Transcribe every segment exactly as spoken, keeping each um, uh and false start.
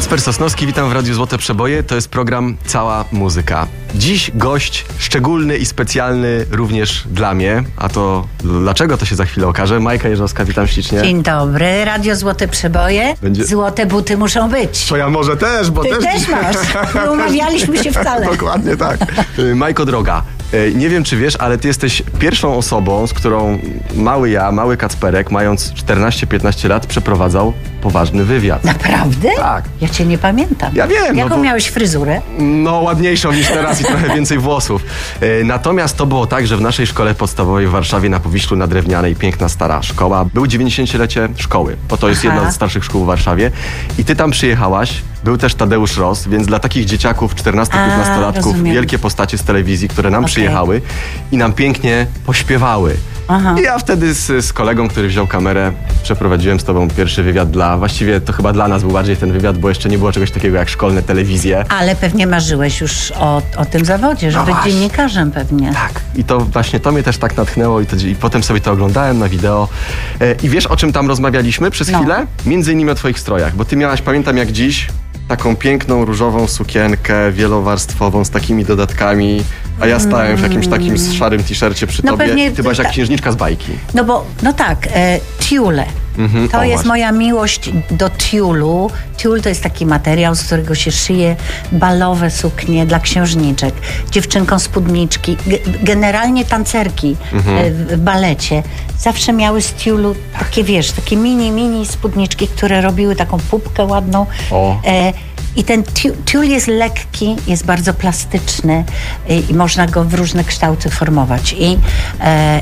Kacper Sosnowski, witam w Radiu Złote Przeboje. To jest program Cała Muzyka. Dziś gość szczególny i specjalny również dla mnie. A to dlaczego, to się za chwilę okaże. Majka Jeżowska, witam ślicznie. Dzień dobry, Radio Złote Przeboje. Będzie... Złote buty muszą być. To ja może też, bo Ty też... też masz. Nie umawialiśmy się wcale. Dokładnie tak. Majko droga, nie wiem czy wiesz, ale ty jesteś pierwszą osobą, z którą mały ja, mały Kacperek, mając czternaście piętnaście lat, przeprowadzał poważny wywiad. Naprawdę? Tak. Ja cię nie pamiętam. Ja wiem. Jaką no bo... miałeś fryzurę? No ładniejszą niż teraz i trochę więcej włosów. Natomiast to było tak, że w naszej szkole podstawowej w Warszawie na Powiślu na Drewnianej, piękna stara szkoła, był dziewięćdziesięciolecie szkoły, bo to jest Aha. jedna z starszych szkół w Warszawie. I ty tam przyjechałaś, był też Tadeusz Ross, więc dla takich dzieciaków, czternasto-piętnastolatków, wielkie postacie z telewizji, które nam okay. przyjechały i nam pięknie pośpiewały. Aha. I ja wtedy z, z kolegą, który wziął kamerę, przeprowadziłem z tobą pierwszy wywiad dla, właściwie to chyba dla nas był bardziej ten wywiad, bo jeszcze nie było czegoś takiego jak szkolne telewizje. Ale pewnie marzyłeś już o, o tym zawodzie, żeby no być dziennikarzem pewnie. Tak. I to właśnie to mnie też tak natchnęło i, to, i potem sobie to oglądałem na wideo. E, I wiesz, o czym tam rozmawialiśmy przez no. chwilę? Między innymi o twoich strojach, bo ty miałaś, pamiętam jak dziś, taką piękną, różową sukienkę wielowarstwową z takimi dodatkami, a ja stałem w jakimś takim szarym t-shircie przy no tobie. Pewnie, ty byłaś jak księżniczka z bajki. No bo, no tak, e, tiule. Mhm, to jest właśnie moja miłość do tiulu. Tiul to jest taki materiał, z którego się szyje balowe suknie dla księżniczek. Dziewczynkom spódniczki, G- generalnie tancerki mhm. w balecie zawsze miały z tiulu takie, wiesz, takie mini, mini spódniczki, które robiły taką pupkę ładną. O. E, I ten tiul jest lekki, jest bardzo plastyczny i, i można go w różne kształty formować. I, e,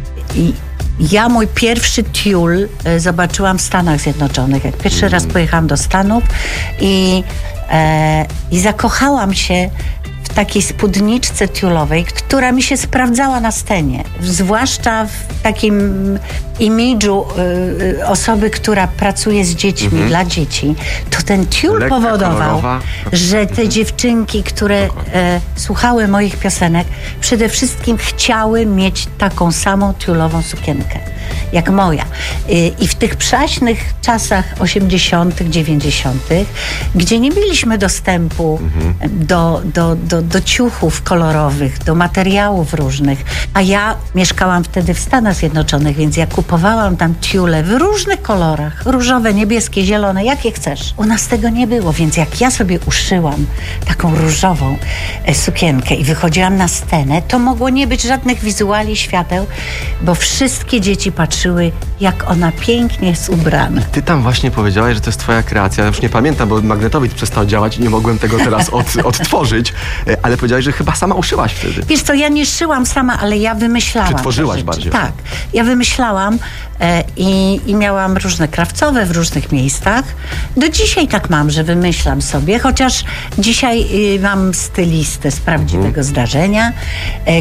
i ja mój pierwszy tiul e, zobaczyłam w Stanach Zjednoczonych. Jak pierwszy mm. raz pojechałam do Stanów i, e, i zakochałam się w takiej spódniczce tiulowej, która mi się sprawdzała na scenie. Zwłaszcza w takim imidżu y, osoby, która pracuje z dziećmi, mm-hmm. dla dzieci. To ten tiul lekka, powodował, kolorowa. Że te mm-hmm. dziewczynki, które e, słuchały moich piosenek, przede wszystkim chciały mieć taką samą tiulową sukienkę, jak moja. I, i w tych przaśnych czasach osiemdziesiątych, dziewięćdziesiątych, gdzie nie mieliśmy dostępu mm-hmm. do, do, do, do ciuchów kolorowych, do materiałów różnych, a ja mieszkałam wtedy w Stanach Zjednoczonych, więc ja kupowałam tam tiule w różnych kolorach, różowe, niebieskie, zielone, jakie chcesz. U nas tego nie było, więc jak ja sobie uszyłam taką różową e, sukienkę i wychodziłam na scenę, to mogło nie być żadnych wizuali, świateł, bo wszystkie dzieci patrzyły, jak ona pięknie jest ubrana. Ty tam właśnie powiedziałaś, że to jest twoja kreacja. Ja już nie pamiętam, bo magnetowid przestał działać i nie mogłem tego teraz od, odtworzyć, ale powiedziałaś, że chyba sama uszyłaś wtedy. Wiesz co, ja nie szyłam sama, ale ja wymyślałam. Czy tworzyłaś bardziej? Tak, ja wymyślałam e, i, i miałam różne krawcowe w różnych miejscach. Do dzisiaj tak mam, że wymyślam sobie, chociaż dzisiaj y, mam stylistę z prawdziwego mhm. zdarzenia, e,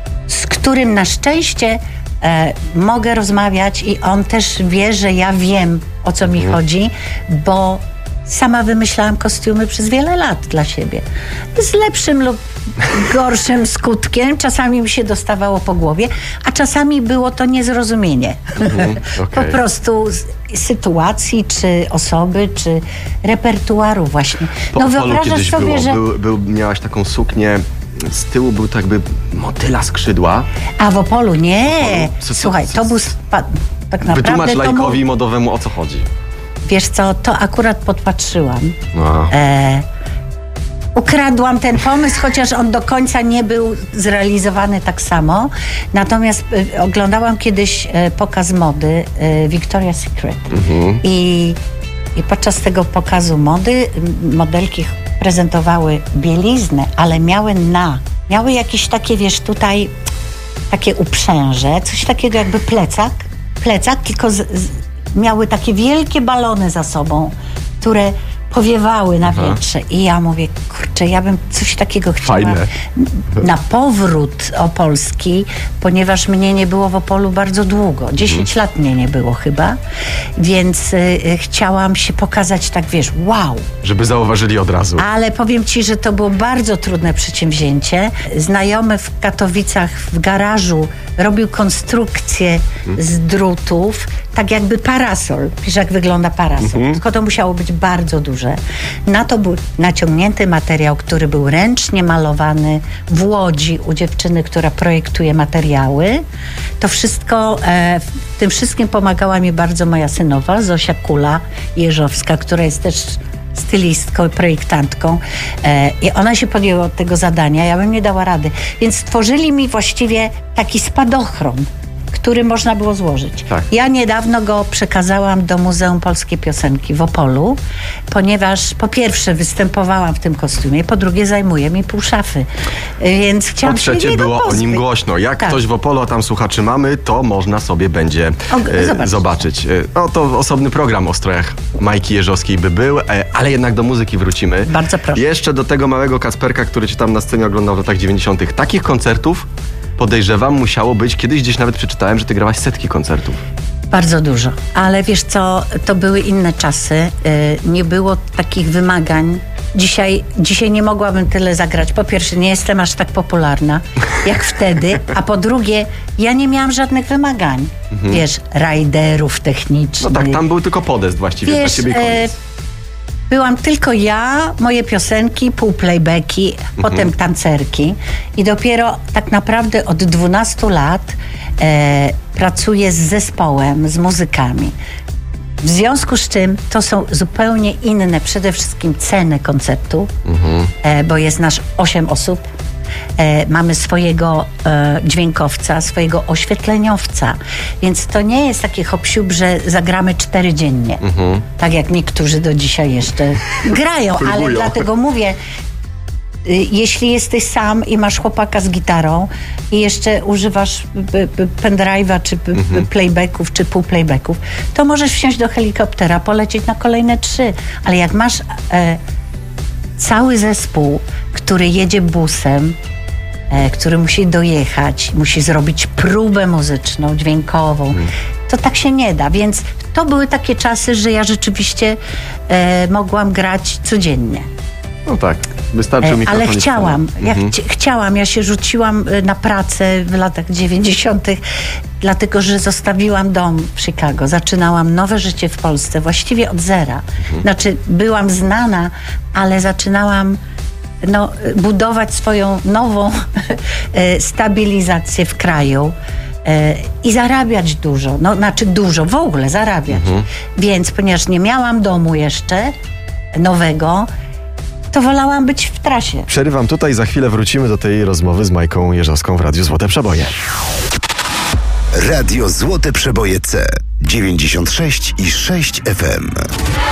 z którym na szczęście e, mogę rozmawiać i on też wie, że ja wiem, o co mi mhm. chodzi, bo sama wymyślałam kostiumy przez wiele lat dla siebie. Z lepszym lub gorszym skutkiem. Czasami mi się dostawało po głowie, a czasami było to niezrozumienie. Mhm, okay. Po prostu sytuacji, czy osoby, czy repertuaru właśnie. Po no wyobrażasz sobie, było. że... Był, był, miałaś taką suknię, z tyłu był tak jakby motyla skrzydła. A w Opolu? Nie. W Opolu. Co, co, Słuchaj, to był... Spa... Tak naprawdę Wytłumacz lajkowi mu... modowemu, o co chodzi. Wiesz co, to akurat podpatrzyłam. No. E, ukradłam ten pomysł, chociaż on do końca nie był zrealizowany tak samo. Natomiast e, oglądałam kiedyś e, pokaz mody e, Victoria's Secret. Mhm. I, I podczas tego pokazu mody modelki prezentowały bieliznę, ale miały na, miały jakieś takie, wiesz, tutaj takie uprzęże, coś takiego jakby plecak, plecak, tylko z, z miały takie wielkie balony za sobą, które powiewały na wietrze. I ja mówię, kurczę, ja bym coś takiego chciała. Fajne. Na powrót opolski, ponieważ mnie nie było w Opolu bardzo długo. dziesięć mhm. lat mnie nie było chyba. Więc y, chciałam się pokazać tak, wiesz, wow. Żeby zauważyli od razu. Ale powiem ci, że to było bardzo trudne przedsięwzięcie. Znajomy w Katowicach w garażu robił konstrukcję mhm. z drutów. tak jakby parasol. Wiesz, jak wygląda parasol. Mhm. Tylko to musiało być bardzo duże. Na to był naciągnięty materiał, który był ręcznie malowany w Łodzi u dziewczyny, która projektuje materiały. To wszystko, e, w tym wszystkim pomagała mi bardzo moja synowa, Zosia Kula-Jeżowska, która jest też stylistką i projektantką. E, I ona się podjęła tego zadania. Ja bym nie dała rady. Więc stworzyli mi właściwie taki spadochron, który można było złożyć. Tak. Ja niedawno go przekazałam do Muzeum Polskiej Piosenki w Opolu, ponieważ po pierwsze występowałam w tym kostiumie, po drugie zajmuje mi pół szafy. Więc chciałam po trzecie się było pozbyć. O nim głośno. Jak tak. ktoś w Opolu, a tam słuchaczy mamy, to można sobie będzie e, zobaczyć. zobaczyć. No to osobny program o strojach Majki Jeżowskiej by był, e, ale jednak do muzyki wrócimy. Bardzo proszę. Jeszcze do tego małego Kacperka, który cię tam na scenie oglądał w latach dziewięćdziesiątych. Takich koncertów, podejrzewam, musiało być. Kiedyś gdzieś nawet przeczytałem, że ty grałaś setki koncertów. Bardzo dużo. Ale wiesz co, to były inne czasy. Yy, nie było takich wymagań. Dzisiaj, dzisiaj nie mogłabym tyle zagrać. Po pierwsze, nie jestem aż tak popularna jak wtedy, a po drugie, ja nie miałam żadnych wymagań. Mhm. Wiesz, rajderów technicznych. No tak, tam był tylko podest właściwie. Wiesz, dla ciebie koniec. Yy, Byłam tylko ja, moje piosenki, półplaybacki, mhm. potem tancerki i dopiero tak naprawdę od dwunastu lat e, pracuję z zespołem, z muzykami. W związku z czym to są zupełnie inne przede wszystkim ceny koncertu, mhm. e, bo jest nasz osiem osób. E, mamy swojego e, dźwiękowca, swojego oświetleniowca, więc to nie jest taki hop-siup, że zagramy cztery dziennie, mhm. tak jak niektórzy do dzisiaj jeszcze grają, ale dlatego mówię, y, jeśli jesteś sam i masz chłopaka z gitarą i jeszcze używasz p- p- pendrive'a, czy p- mhm. playbacków, czy półplaybacków, to możesz wsiąść do helikoptera, polecieć na kolejne trzy, ale jak masz e, cały zespół, który jedzie busem, e, który musi dojechać, musi zrobić próbę muzyczną, dźwiękową, hmm. to tak się nie da. Więc to były takie czasy, że ja rzeczywiście e, mogłam grać codziennie. No tak, wystarczył mi. Ale chciałam, ja mhm. ch- chciałam, ja się rzuciłam na pracę w latach dziewięćdziesiątych, dlatego, że zostawiłam dom w Chicago, zaczynałam nowe życie w Polsce, właściwie od zera. Mhm. Znaczy, byłam znana, ale zaczynałam no, budować swoją nową stabilizację w kraju i zarabiać dużo, no, znaczy dużo, w ogóle zarabiać. Mhm. Więc, ponieważ nie miałam domu jeszcze nowego, to wolałam być w trasie. Przerywam tutaj, za chwilę wrócimy do tej rozmowy z Majką Jeżowską w Radiu Złote Przeboje. Radio Złote Przeboje C dziewięćdziesiąt sześć i sześć F M.